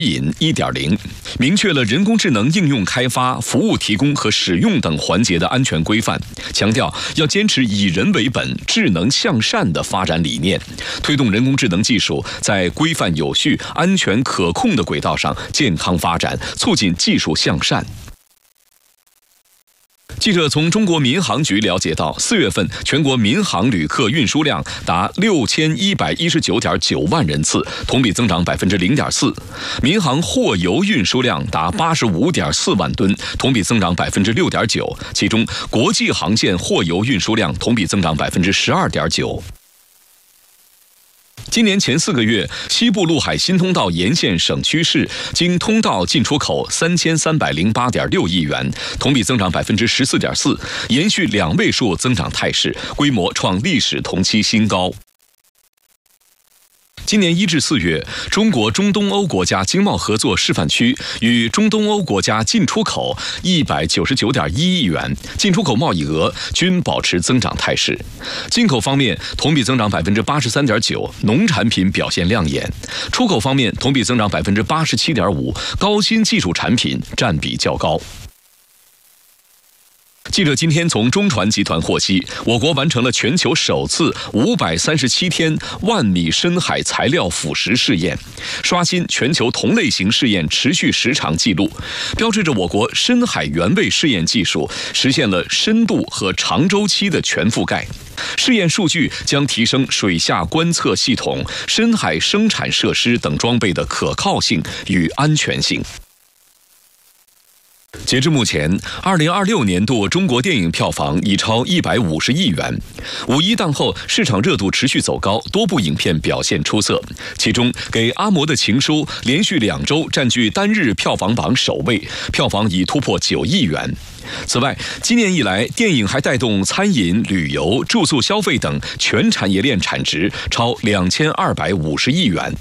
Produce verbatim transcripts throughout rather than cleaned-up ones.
引 一点零 明确了人工智能应用开发、服务提供和使用等环节的安全规范，强调要坚持以人为本、智能向善的发展理念，推动人工智能技术在规范有序、安全可控的轨道上健康发展，促进技术向善。记者从中国民航局了解到，四月份全国民航旅客运输量达六千一百一十九点九万人次，同比增长百分之零点四；民航货油运输量达八十五点四万吨，同比增长百分之六点九。其中，国际航线货油运输量同比增长百分之十二点九。今年前四个月，西部陆海新通道沿线省区市经通道进出口三千三百零八点六亿元，同比增长百分之十四点四，延续两位数增长态势，规模创历史同期新高。今年一至四月，中国中东欧国家经贸合作示范区与中东欧国家进出口一百九十九点一亿元，进出口贸易额均保持增长态势。进口方面，同比增长百分之八十三点九，农产品表现亮眼；出口方面，同比增长百分之八十七点五，高新技术产品占比较高。记者今天从中船集团获悉，我国完成了全球首次五百三十七天万米深海材料腐蚀试验，刷新全球同类型试验持续时长纪录，标志着我国深海原位试验技术实现了深度和长周期的全覆盖。试验数据将提升水下观测系统、深海生产设施等装备的可靠性与安全性。截至目前，二零二六年度中国电影票房已超一百五十亿元。五一档后，市场热度持续走高，多部影片表现出色。其中，《给阿嬷的情书》连续两周占据单日票房榜首位，票房已突破九亿元。此外，今年以来，电影还带动餐饮、旅游、住宿消费等全产业链产值超两千二百五十亿元。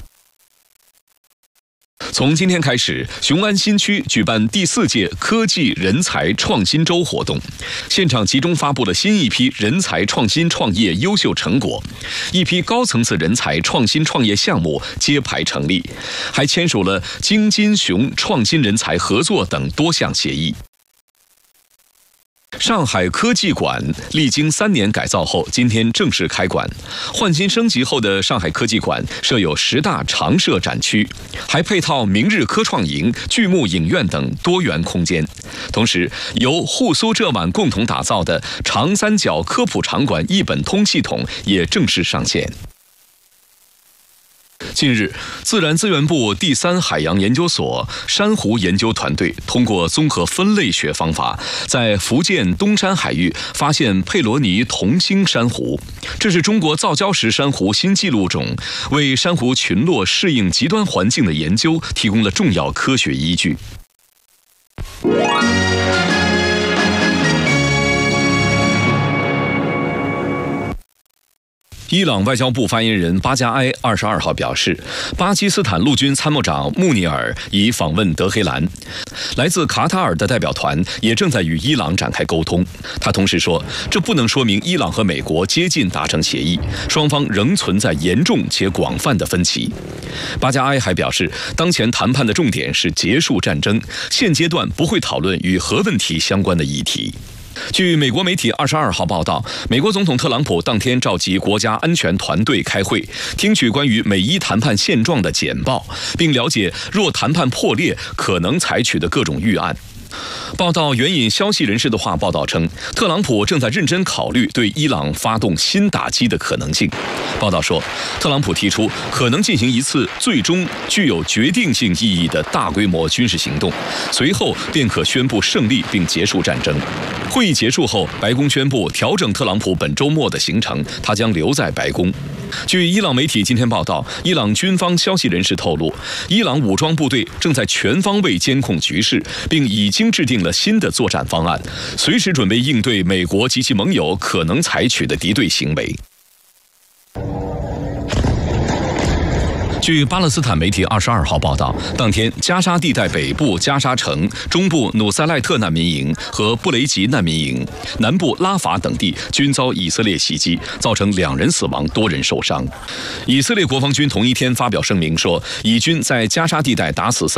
从今天开始，雄安新区举办第四届科技人才创新周活动，现场集中发布了新一批人才创新创业优秀成果，一批高层次人才创新创业项目揭牌成立，还签署了京津雄创新人才合作等多项协议。上海科技馆历经三年改造后，今天正式开馆。换新升级后的上海科技馆设有十大常设展区，还配套明日科创营、巨幕影院等多元空间。同时，由沪苏浙皖共同打造的长三角科普场馆一本通系统也正式上线。近日，自然资源部第三海洋研究所珊瑚研究团队通过综合分类学方法，在福建东山海域发现佩罗尼同星珊瑚，这是中国造礁石珊瑚新纪录种，为珊瑚群落适应极端环境的研究提供了重要科学依据。伊朗外交部发言人巴加埃二十二号表示，巴基斯坦陆军参谋长穆尼尔已访问德黑兰，来自卡塔尔的代表团也正在与伊朗展开沟通。他同时说，这不能说明伊朗和美国接近达成协议，双方仍存在严重且广泛的分歧。巴加埃还表示，当前谈判的重点是结束战争，现阶段不会讨论与核问题相关的议题。据美国媒体二十二号报道，美国总统特朗普当天召集国家安全团队开会，听取关于美伊谈判现状的简报，并了解若谈判破裂可能采取的各种预案。报道援引消息人士的话报道称，特朗普正在认真考虑对伊朗发动新打击的可能性。报道说，特朗普提出可能进行一次最终具有决定性意义的大规模军事行动，随后便可宣布胜利并结束战争。会议结束后，白宫宣布调整特朗普本周末的行程，他将留在白宫。据伊朗媒体今天报道，伊朗军方消息人士透露，伊朗武装部队正在全方位监控局势，并已经制定了新的作战方案，随时准备应对美国及其盟友可能采取的敌对行为。据巴勒斯坦媒体二十二号报道，当天加沙地带北部加沙城、中部努塞赖特难民营和布雷吉难民营、南部拉法等地均遭以色列袭击，造成两人死亡，多人受伤。以色列国防军同一天发表声明说，以军在加沙地带打死三